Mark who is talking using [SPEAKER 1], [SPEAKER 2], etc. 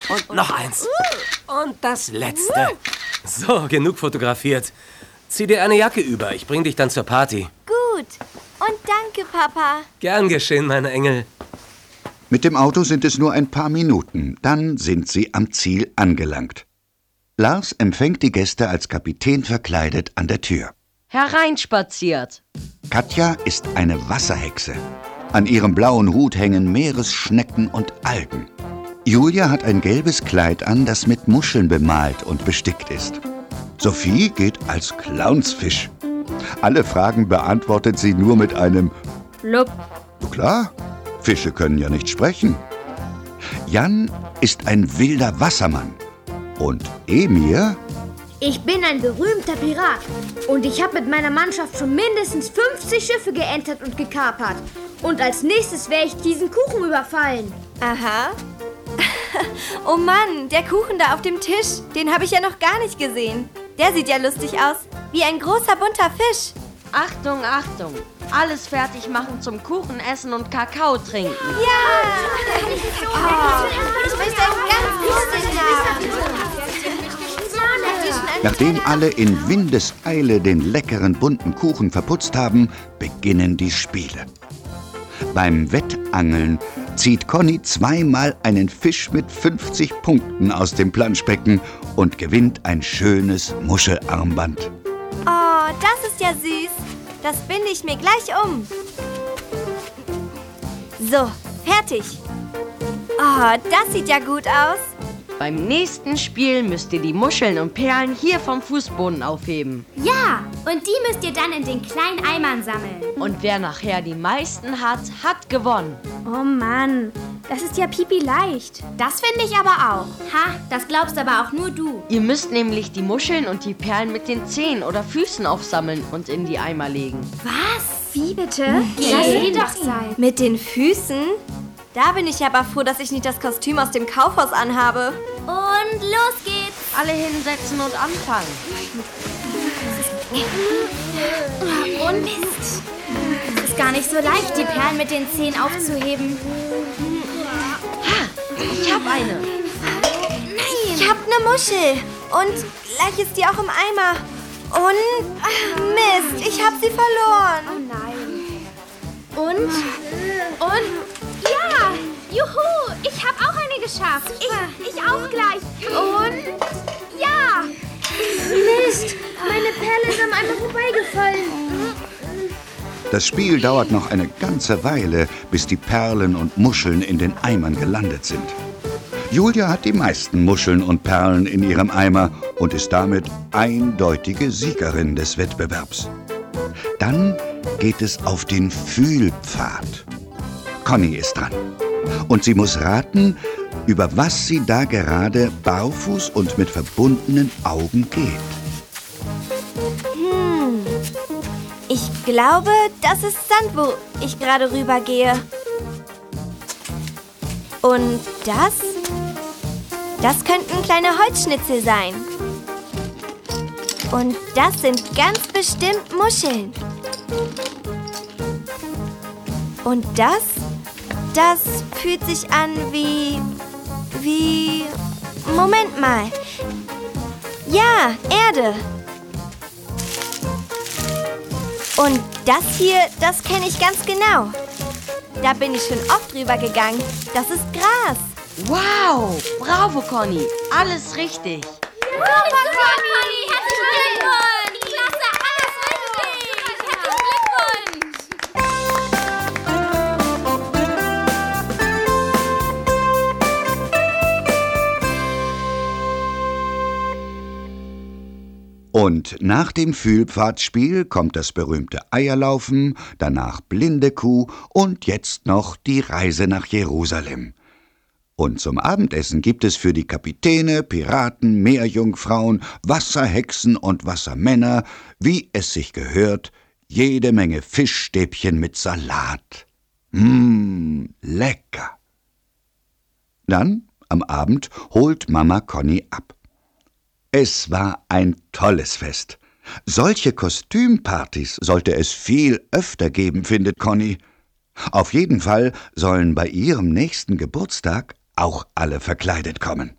[SPEAKER 1] Und noch eins. Und das letzte. So, genug fotografiert. Zieh dir eine Jacke über. Ich bring dich dann zur Party.
[SPEAKER 2] Gut. Und danke, Papa.
[SPEAKER 1] Gern geschehen, meine Engel.
[SPEAKER 3] Mit dem Auto sind es nur ein paar Minuten. Dann sind sie am Ziel angelangt. Lars empfängt die Gäste als Kapitän verkleidet an der Tür.
[SPEAKER 4] Hereinspaziert.
[SPEAKER 3] Katja ist eine Wasserhexe. An ihrem blauen Hut hängen Meeresschnecken und Algen. Julia hat ein gelbes Kleid an, das mit Muscheln bemalt und bestickt ist. Sophie geht als Clownsfisch. Alle Fragen beantwortet sie nur mit einem
[SPEAKER 4] Blub.
[SPEAKER 3] Klar, Fische können ja nicht sprechen. Jan ist ein wilder Wassermann. Und Emir?
[SPEAKER 5] Ich bin ein berühmter Pirat. Und ich habe mit meiner Mannschaft schon mindestens 50 Schiffe geentert und gekapert. Und als nächstes werde ich diesen Kuchen überfallen.
[SPEAKER 2] Aha. Oh Mann, der Kuchen da auf dem Tisch, den habe ich ja noch gar nicht gesehen. Der sieht ja lustig aus, wie ein großer bunter Fisch.
[SPEAKER 4] Achtung, Achtung. Alles fertig machen zum Kuchen essen und Kakao trinken.
[SPEAKER 2] Ja! Ich möchte einen ganz großen haben.
[SPEAKER 3] Nachdem alle in Windeseile den leckeren bunten Kuchen verputzt haben, beginnen die Spiele. Beim Wettangeln zieht Conny zweimal einen Fisch mit 50 Punkten aus dem Planschbecken und gewinnt ein schönes Muschelarmband.
[SPEAKER 2] Oh, das ist ja süß. Das binde ich mir gleich um. So, fertig. Oh, das sieht ja gut aus.
[SPEAKER 4] Beim nächsten Spiel müsst ihr die Muscheln und Perlen hier vom Fußboden aufheben.
[SPEAKER 5] Ja, und die müsst ihr dann in den kleinen Eimern sammeln.
[SPEAKER 4] Und wer nachher die meisten hat, hat gewonnen.
[SPEAKER 5] Oh Mann, das ist ja pipi leicht. Das finde ich aber auch. Ha, das glaubst aber auch nur du.
[SPEAKER 4] Ihr müsst nämlich die Muscheln und die Perlen mit den Zehen oder Füßen aufsammeln und in die Eimer legen.
[SPEAKER 5] Was? Wie bitte? Das geht doch sein.
[SPEAKER 2] Mit den Füßen? Da bin ich aber froh, dass ich nicht das Kostüm aus dem Kaufhaus anhabe.
[SPEAKER 5] Und los geht's.
[SPEAKER 4] Alle hinsetzen und anfangen.
[SPEAKER 5] Und Mist. Es ist gar nicht so leicht, die Perlen mit den Zehen aufzuheben.
[SPEAKER 4] Ich hab eine.
[SPEAKER 2] Ich hab eine Muschel. Und gleich ist die auch im Eimer. Und Mist, ich hab sie verloren.
[SPEAKER 5] Oh nein. Und? Ja! Juhu! Ich habe auch eine geschafft. Ich auch gleich. Und? Ja! Mist! Meine Perle ist am Eimer vorbeigefallen.
[SPEAKER 3] Das Spiel dauert noch eine ganze Weile, bis die Perlen und Muscheln in den Eimern gelandet sind. Julia hat die meisten Muscheln und Perlen in ihrem Eimer und ist damit eindeutige Siegerin des Wettbewerbs. Dann geht es auf den Fühlpfad. Conny ist dran. Und sie muss raten, über was sie da gerade barfuß und mit verbundenen Augen geht.
[SPEAKER 2] Ich glaube, das ist Sand, wo ich gerade rübergehe. Und das? Das könnten kleine Holzschnitzel sein. Und das sind ganz bestimmt Muscheln. Und das fühlt sich an wie... Moment mal. Ja, Erde. Und das hier, das kenne ich ganz genau. Da bin ich schon oft drüber gegangen. Das ist Gras.
[SPEAKER 4] Wow! Bravo, Conny. Alles richtig.
[SPEAKER 5] Super, Conny! Herzlichen Glückwunsch! Klasse, alles richtig!
[SPEAKER 3] Und nach dem Fühlpfadspiel kommt das berühmte Eierlaufen, danach Blinde Kuh und jetzt noch die Reise nach Jerusalem. Und zum Abendessen gibt es für die Kapitäne, Piraten, Meerjungfrauen, Wasserhexen und Wassermänner, wie es sich gehört, jede Menge Fischstäbchen mit Salat. Lecker. Dann, am Abend, holt Mama Conny ab. Es war ein tolles Fest. Solche Kostümpartys sollte es viel öfter geben, findet Conny. Auf jeden Fall sollen bei ihrem nächsten Geburtstag auch alle verkleidet kommen.